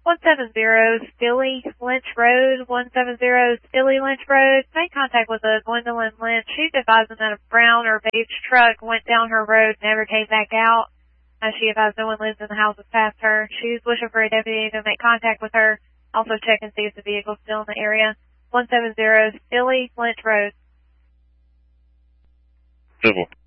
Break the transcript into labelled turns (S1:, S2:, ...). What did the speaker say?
S1: 170 Philly Lynch Road, 170 Philly Lynch Road. Made contact with a Gwendolyn Lynch. She's advising that a brown or beige truck went down her road, never came back out. She advised no one lives in the houses past her. She's wishing for a deputy to make contact with her. Also check and see if the vehicle's still in the area. 170 Philly Lynch Road.
S2: Civil.